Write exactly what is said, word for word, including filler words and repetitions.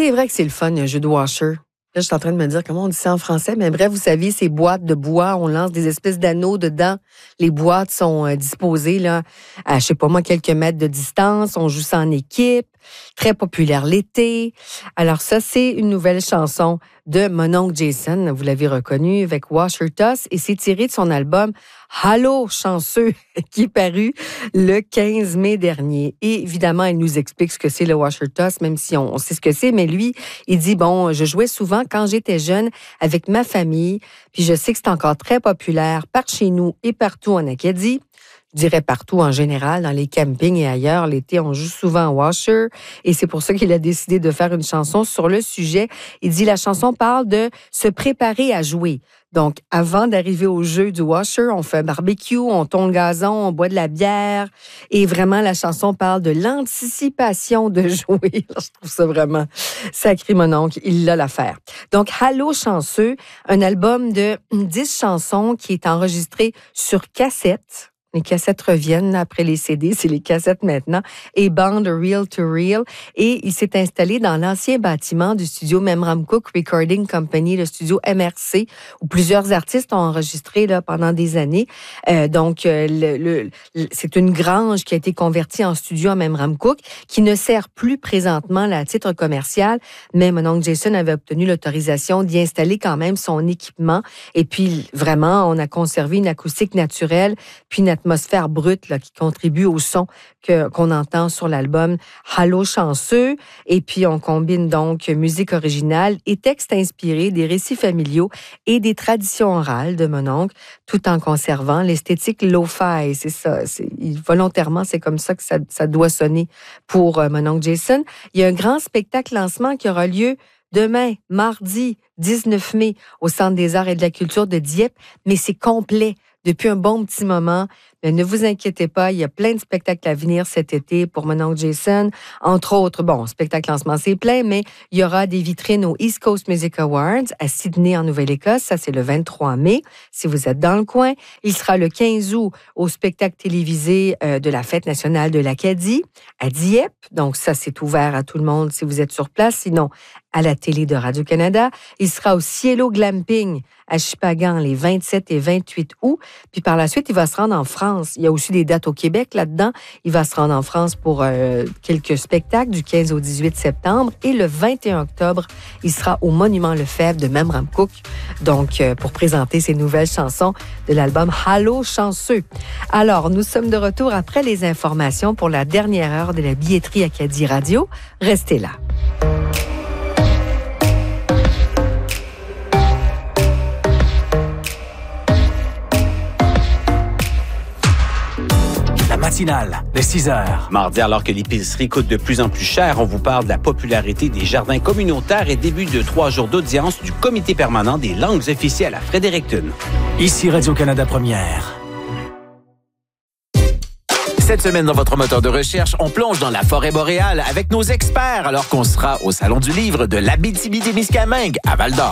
C'est vrai que c'est le fun, un jeu de washer. Là, je suis en train de me dire comment on dit ça en français. Mais bref, vous savez, ces boîtes de bois, on lance des espèces d'anneaux dedans. Les boîtes sont euh, disposées là, à, je sais pas moi, quelques mètres de distance. On joue ça en équipe. Très populaire l'été. Alors ça, c'est une nouvelle chanson de mon oncle Jason. Vous l'avez reconnu avec Washer Toss. Et c'est tiré de son album Allô, chanceux, qui est paru le quinze mai dernier. Et évidemment, il nous explique ce que c'est le Washer Toss, même si on, on sait ce que c'est. Mais lui, il dit, bon, je jouais souvent quand j'étais jeune avec ma famille. Puis je sais que c'est encore très populaire par chez nous et partout en Acadie. Je dirais partout en général, dans les campings et ailleurs. L'été, on joue souvent au washer et c'est pour ça qu'il a décidé de faire une chanson sur le sujet. Il dit, la chanson parle de se préparer à jouer. Donc, avant d'arriver au jeu du washer, on fait un barbecue, on tourne le gazon, on boit de la bière et vraiment, la chanson parle de l'anticipation de jouer. Je trouve ça vraiment sacré, mon oncle. Il l'a l'affaire. Donc, Allô, chanceux, un album de dix chansons qui est enregistré sur cassette. Les cassettes reviennent après les C D, c'est les cassettes maintenant, et bande Reel to Reel. Et il s'est installé dans l'ancien bâtiment du studio Memram Cook Recording Company, le studio M R C, où plusieurs artistes ont enregistré là, pendant des années. Euh, donc, euh, le, le, le, c'est une grange qui a été convertie en studio à Memram Cook, qui ne sert plus présentement là, à titre commercial, mais mon oncle Jason avait obtenu l'autorisation d'y installer quand même son équipement. Et puis, vraiment, on a conservé une acoustique naturelle, puis une atmosphère brute là, qui contribue au son que, qu'on entend sur l'album Allô, chanceux. Et puis, on combine donc musique originale et textes inspirés des récits familiaux et des traditions orales de mon oncle, tout en conservant l'esthétique lo-fi. C'est ça. C'est, volontairement, c'est comme ça que ça, ça doit sonner pour euh, mon oncle Jason. Il y a un grand spectacle lancement qui aura lieu demain, mardi dix-neuf mai, au Centre des arts et de la culture de Dieppe, mais c'est complet depuis un bon petit moment. Mais ne vous inquiétez pas, il y a plein de spectacles à venir cet été pour mon oncle Jason. Entre autres, bon, spectacle lancement, c'est plein, mais il y aura des vitrines au East Coast Music Awards à Sydney, en Nouvelle-Écosse. Ça, c'est le vingt-trois mai, si vous êtes dans le coin. Il sera le quinze août au spectacle télévisé euh, de la Fête nationale de l'Acadie à Dieppe. Donc, ça, c'est ouvert à tout le monde si vous êtes sur place. Sinon, à la télé de Radio-Canada. Il sera au Cielo Glamping à Chipagan les vingt-sept et vingt-huit août. Puis par la suite, il va se rendre en France. Il y a aussi des dates au Québec là-dedans. Il va se rendre en France pour euh, quelques spectacles du quinze au dix-huit septembre. Et le vingt et un octobre, il sera au Monument Lefebvre de Memram Cook. Donc, euh, pour présenter ses nouvelles chansons de l'album Allô, chanceux. Alors, nous sommes de retour après les informations pour la dernière heure de la billetterie Acadie Radio. Restez là. Matinale de six heures. Mardi, alors que l'épicerie coûte de plus en plus cher, on vous parle de la popularité des jardins communautaires et début de trois jours d'audience du comité permanent des langues officielles à Fredericton. Ici Radio-Canada Première. Cette semaine, dans votre moteur de recherche, on plonge dans la forêt boréale avec nos experts alors qu'on sera au Salon du livre de l'Abitibi-Témiscamingue à Val-d'Or.